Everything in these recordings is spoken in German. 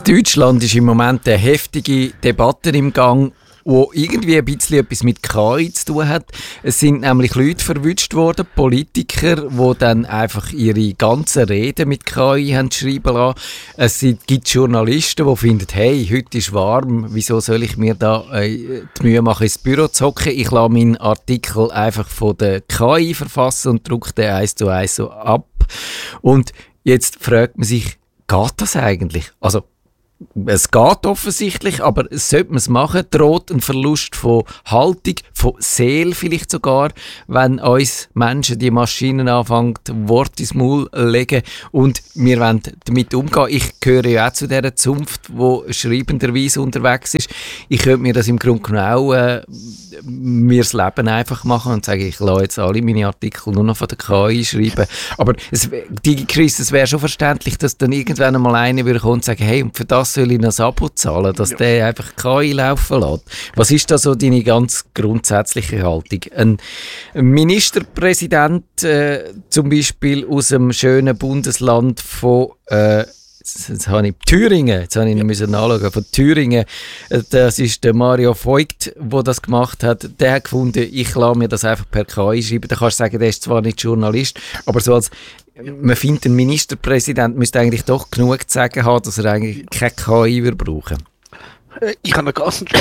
In Deutschland ist im Moment eine heftige Debatte im Gang, die irgendwie ein bisschen etwas mit KI zu tun hat. Es sind nämlich Leute verwünscht worden, Politiker, die dann einfach ihre ganzen Reden mit KI haben schreiben lassen. Es gibt Journalisten, die finden, hey, heute ist warm, wieso soll ich mir da die Mühe machen, ins Büro zu hocken? Ich lasse meinen Artikel einfach von der KI verfassen und drucke den 1:1 so ab. Und jetzt fragt man sich, geht das eigentlich? Also, es geht offensichtlich, aber sollte man es machen, droht ein Verlust von Haltung, von Seele vielleicht sogar, wenn uns Menschen, die Maschinen anfangen, Worte ins Maul legen und wir wollen damit umgehen. Ich gehöre ja auch zu dieser Zunft, die schreibenderweise unterwegs ist. Ich könnte mir das im Grunde genommen auch mir das Leben einfach machen und sagen, ich lasse jetzt alle meine Artikel nur noch von der KI schreiben. Aber DigiChris, es wäre schon verständlich, dass dann irgendwann einmal einer würde kommen und sagen, hey, und für das soll ich noch ein Abo zahlen, dass der einfach KI laufen lässt. Was ist da so deine ganz grundsätzliche Haltung? Ein Ministerpräsident zum Beispiel aus dem schönen Bundesland von jetzt habe ich Thüringen, jetzt habe ich müssen nachschauen, von Thüringen, das ist der Mario Voigt, der das gemacht hat, der hat gefunden, ich lasse mir das einfach per KI schreiben, da kannst du sagen, der ist zwar nicht Journalist, aber so als, man findet, ein Ministerpräsident müsste eigentlich doch genug zu sagen haben, dass er eigentlich keine KI brauchen. Ich habe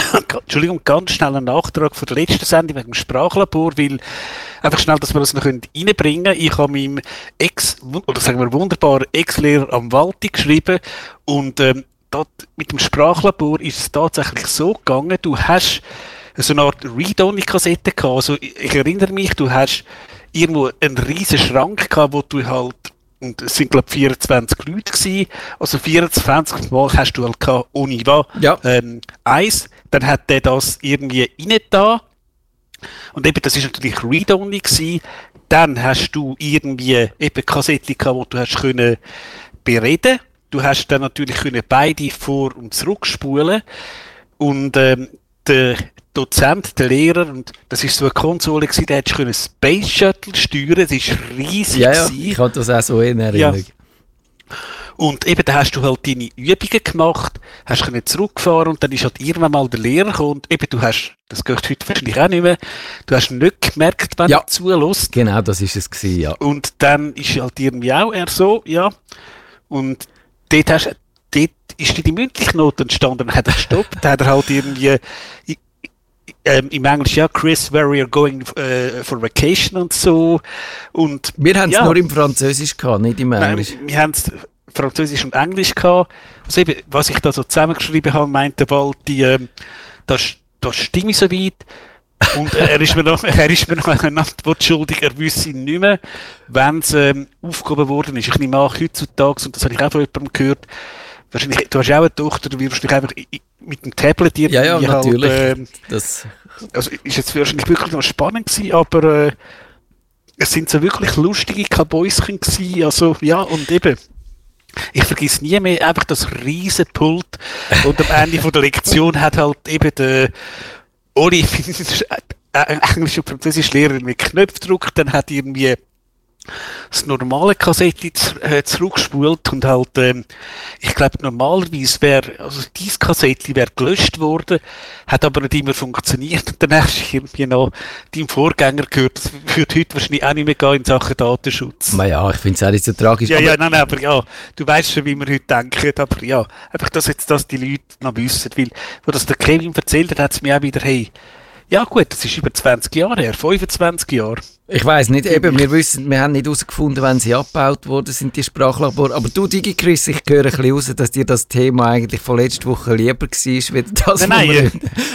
ganz schnell einen Nachtrag von der letzten Sendung wegen dem Sprachlabor, weil einfach schnell, dass wir das noch reinbringen können. Ich habe meinem wunderbaren Ex-Lehrer am Walti geschrieben und dort mit dem Sprachlabor ist es tatsächlich so gegangen, du hast so eine Art Read-Only-Kassette gehabt. Also ich erinnere mich, du hast irgendwo einen riesen Schrank gehabt, wo du halt, und es sind, glaube ich, 24 Leute gewesen. Also 24 Mal hast du halt gehabt, ohne was. Ja. Eins. Dann hat der das irgendwie rein da. Und eben, das ist natürlich Read-Only gewesen. Dann hast du irgendwie eben Kassetten gehabt, wo du hast können bereden. Du hast dann natürlich können beide vor- und zurückspulen. Und, der Dozent, der Lehrer, und das ist so eine Konsole gewesen, der hättest können Space Shuttle steuern, das ist riesig. Ja, ich habe das auch so in Erinnerung. Ja. Und eben, da hast du halt deine Übungen gemacht, hast können zurückfahren und dann ist halt irgendwann mal der Lehrer gekommen und eben, du hast, das geht heute wahrscheinlich auch nicht mehr, du hast nicht gemerkt, wenn du zulässt. Genau, das ist es gewesen, ja. Und dann ist halt irgendwie auch er so, ja, und dort ist die mündliche Note entstanden, dann hat er gestoppt, dann hat er halt irgendwie im Englisch, ja, Chris, where are you going for vacation und so. Und wir haben es nur im Französisch gehabt, nicht im Englisch. Nein, wir haben es Französisch und Englisch gehabt. Also eben, was ich da so zusammengeschrieben habe, meinte bald, das stimme so weit. Und er ist mir noch eine Antwort schuldig, er wüsste nicht mehr, wenn es aufgehoben worden ist. Ich nehme an, heutzutage, und das habe ich auch von jemandem gehört, wahrscheinlich, du hast auch eine Tochter, du wirst dich einfach mit dem Tablet irgendwie ja, natürlich. Halt, also ist jetzt wahrscheinlich wirklich noch spannend gewesen, aber es sind so wirklich lustige Kabäuschen gewesen, also ja, und eben, ich vergiss nie mehr einfach das riesen Pult und am Ende von der Lektion hat halt eben der Oli, Englisch- und Französisch-Lehrer mit Knöpfe gedrückt, dann hat irgendwie das normale Kassette zurückgespult und halt, ich glaube normalerweise wäre, also diese Kassette wäre gelöscht worden, hat aber nicht immer funktioniert und dann hast du irgendwie noch deinem Vorgänger gehört, das würde heute wahrscheinlich auch nicht mehr gehen in Sachen Datenschutz. Ja, ich finde es auch nicht so tragisch. Nein, aber ja, du weißt schon, wie wir heute denken, aber ja, einfach, dass jetzt das die Leute noch wissen, weil, wo das der Kevin erzählt hat, hat es mir auch wieder, hey, ja gut, das ist über 20 Jahre her, 25 Jahre. Ich weiss nicht, eben, wir haben nicht herausgefunden, wenn sie abgebaut worden sind, die Sprachlabore. Aber du, DigiChris, ich höre ein bisschen raus, dass dir das Thema eigentlich von letzter Woche lieber war, wie das Nein,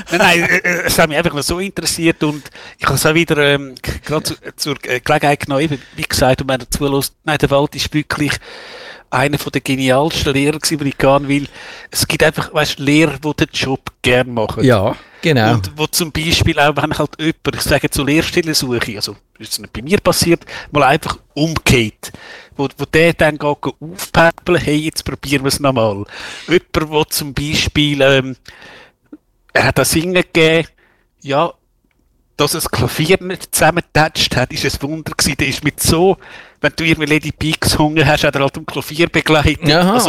es hat mich einfach noch so interessiert und ich habe es auch wieder gerade zur Gelegenheit genommen, eben, wie gesagt, und wenn er zulässt, nein, der Wald ist wirklich einer der genialsten Lehrer gewesen, den ich gehen will. Es gibt einfach, weißt, Lehrer, die den Job gerne machen. Ja, genau. Und wo zum Beispiel auch, wenn halt jemand, ich sage zur Lehrstellensuche, also, das ist nicht bei mir passiert, mal einfach umgeht. Wo der dann geht aufpäppeln, hey, jetzt probieren wir es nochmal. Jemand, der zum Beispiel, er hat das Singen gegeben, ja, dass das Klavier nicht zusammengetatscht hat, ist ein Wunder gewesen. Der ist mit so wenn du irgendwie Lady P gesungen hast, hat er halt um Klavier begleitet.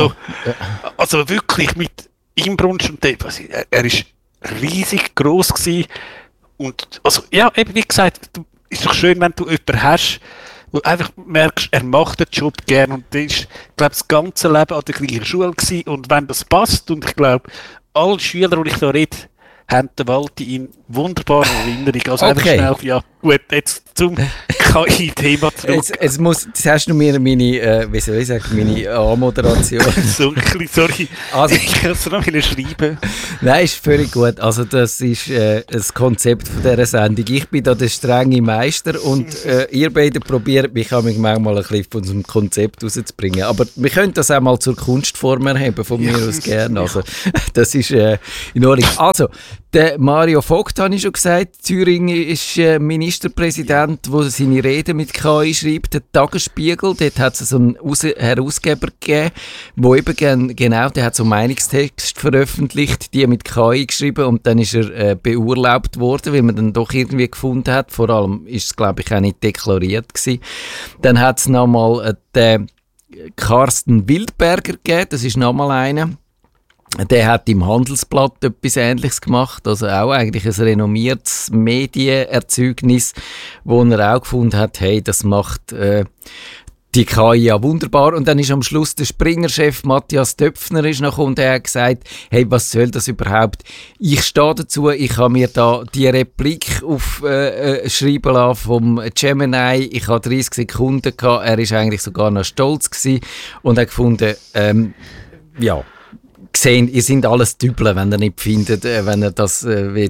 Also wirklich mit Inbrunst und er ist riesig gross gewesen. Und also, ja, eben wie gesagt, ist doch schön, wenn du jemanden hast, wo du einfach merkst, er macht den Job gern und der ist, ich glaube, das ganze Leben an der gleichen Schule gewesen. Und wenn das passt, und ich glaube, alle Schüler, die ich da rede, haben den Walti in wunderbarer Erinnerung. Also einfach schnell, ja, gut, jetzt zum KI-Thema zurück. Das hast du mir meine, wie soll ich sagen, meine Anmoderation. Sorry, also, ich kann es noch schreiben. Nein, ist völlig gut. Also das ist das Konzept von dieser Sendung. Ich bin da der strenge Meister und ihr beide probiert mich manchmal ein bisschen von unserem Konzept rauszubringen. Aber wir können das auch mal zur Kunstform erheben, von mir aus gerne. Also das ist in Ordnung. Also, der Mario Vogt, habe ich schon gesagt, Thüringen ist Ministerpräsident, der seine Rede mit KI schreibt, der Tagesspiegel, dort hat es so einen Herausgeber gegeben, der eben der hat so einen Meinungstext veröffentlicht, die mit KI geschrieben, und dann ist er beurlaubt worden, weil man dann doch irgendwie gefunden hat, vor allem ist es, glaube ich, auch nicht deklariert gewesen. Dann hat es nochmal den Carsten Wildberger gegeben, das ist nochmal einer. Der hat im Handelsblatt etwas Ähnliches gemacht, also auch eigentlich ein renommiertes Medienerzeugnis, wo er auch gefunden hat, hey, das macht die KI ja wunderbar. Und dann ist am Schluss der Springer-Chef Matthias Döpfner ist noch und er hat gesagt, hey, was soll das überhaupt? Ich stehe dazu, ich habe mir da die Replik aufschreiben lassen vom Gemini, ich habe 30 Sekunden gehabt, er ist eigentlich sogar noch stolz gewesen und hat gefunden, ja, gesehen, ihr seid alles Dübel, wenn ihr nicht findet, wenn ihr das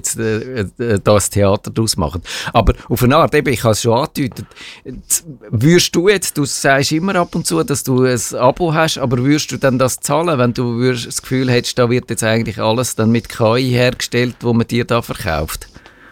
das Theater daraus macht. Aber auf eine Art, eben, ich habe es schon angedeutet, würdest du jetzt, du sagst immer ab und zu, dass du ein Abo hast, aber würdest du dann das zahlen, wenn du das Gefühl hättest, da wird jetzt eigentlich alles dann mit KI hergestellt, wo man dir da verkauft?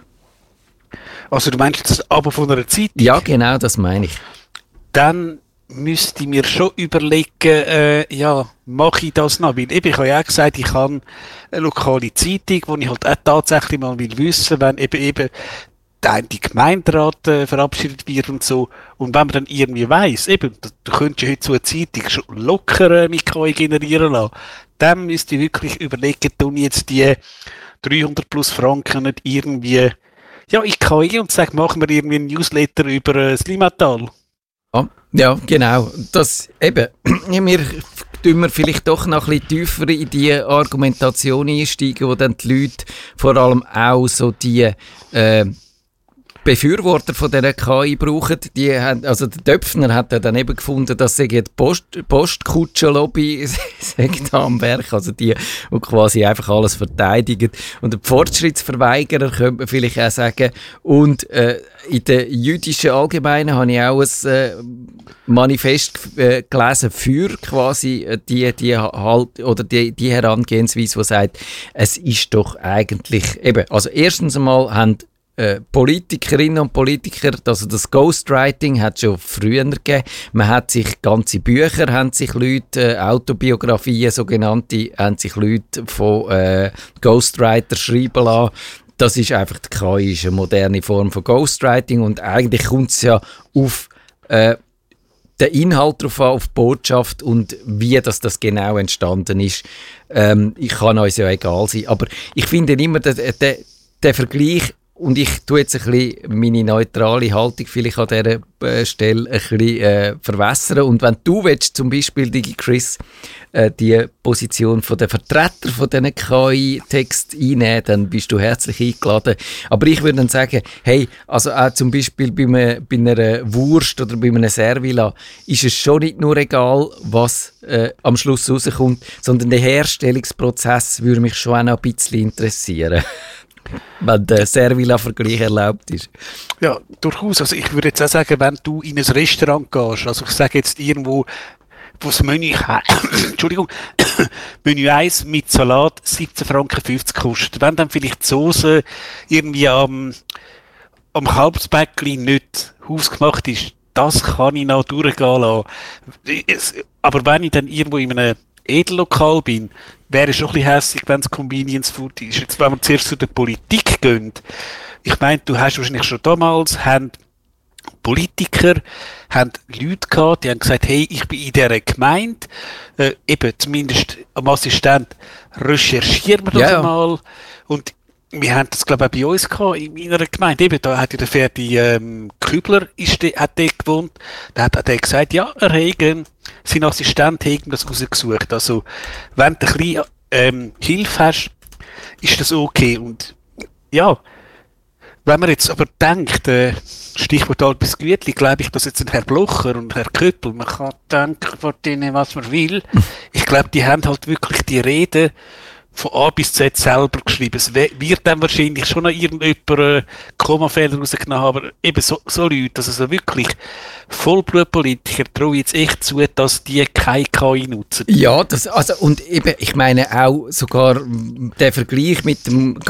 Also du meinst das Abo von einer Zeitung? Ja, genau, das meine ich. Dann müsste ich mir schon überlegen, mache ich das noch? Weil ich habe ja auch gesagt, ich habe eine lokale Zeitung, wo ich halt auch tatsächlich mal wissen will, wenn eben der Gemeinderat verabschiedet wird und so. Und wenn man dann irgendwie weiss, eben, du könntest ja heute so eine Zeitung schon locker mit KI generieren lassen, dann müsste ich wirklich überlegen, tun jetzt die 300 plus Franken nicht irgendwie, ja, ich KI und sage, machen wir irgendwie ein Newsletter über das Limmatal. Ja, genau. Das eben, wir tun wir vielleicht doch noch ein bisschen tiefer in die Argumentation einsteigen, wo dann die Leute vor allem auch so die Befürworter von dieser KI brauchen. Die haben, also der Döpfner hat ja dann eben gefunden, dass sie die Postkutschen-Lobby sagt am Werk, also die quasi einfach alles verteidigen. Und der Fortschrittsverweigerer könnte man vielleicht auch sagen. Und in der jüdischen Allgemeinen habe ich auch ein Manifest gelesen für quasi die Herangehensweise, die sagt, es ist doch eigentlich eben, also erstens einmal haben Politikerinnen und Politiker, also das Ghostwriting hat es schon früher gegeben. Man hat sich ganze Bücher, haben sich Leute, Autobiografien, sogenannte, haben sich Leute von Ghostwriter schreiben lassen. Das ist einfach, die KI ist eine moderne Form von Ghostwriting und eigentlich kommt es ja auf den Inhalt drauf an, auf die Botschaft und wie das genau entstanden ist. Ich kann uns ja egal sein, aber ich finde immer, der Vergleich. Und ich tue jetzt ein bisschen meine neutrale Haltung vielleicht an dieser Stelle ein bisschen verwässern. Und wenn du willst, zum Beispiel, DigiChris, die Position von der Vertreter von diesen KI-Text einnehmen, dann bist du herzlich eingeladen. Aber ich würde dann sagen, hey, also auch zum Beispiel bei einer Wurst oder bei einem Servila ist es schon nicht nur egal, was am Schluss rauskommt, sondern der Herstellungsprozess würde mich schon auch noch ein bisschen interessieren. Wenn der Servila-Vergleich erlaubt ist. Ja, durchaus. Also ich würde jetzt auch sagen, wenn du in ein Restaurant gehst, also ich sage jetzt irgendwo, wo das Menü, Entschuldigung, Menü 1 mit Salat 17,50 Franken kostet, wenn dann vielleicht die Soße irgendwie am Kalbsbäckli nicht hausgemacht ist, das kann ich noch durchgehen lassen. Aber wenn ich dann irgendwo in einem Edellokal bin, wäre schon ein bisschen hässlich, wenn es Convenience Food ist. Jetzt, wenn wir zuerst zu der Politik gehen, ich meine, du hast wahrscheinlich schon damals, haben Politiker haben Leute gehabt, die haben gesagt, hey, ich bin in dieser Gemeinde, eben zumindest am Assistent, recherchieren wir das mal. Und wir haben das, glaube ich, auch bei uns gehabt, in einer Gemeinde. Eben, da hat ja der Ferdi Kübler hat dort gewohnt. Da hat er gesagt, ja, sein Assistent hat das rausgesucht. Also, wenn du ein bisschen Hilfe hast, ist das okay. Und ja, wenn man jetzt aber denkt, Stichwort Albis Gütli, glaube ich, dass jetzt ein Herr Blocher und Herr Köppel, man kann denken von denen, was man will. Ich glaube, die haben halt wirklich die Rede von A bis Z selber geschrieben. Es wird dann wahrscheinlich schon noch irgendjemand Kommafehler rausgenommen haben, aber eben so Leute, also so wirklich Vollblutpolitiker, traue ich jetzt echt zu, dass die keine KI nutzen. Ja, und eben, ich meine auch sogar der Vergleich mit dem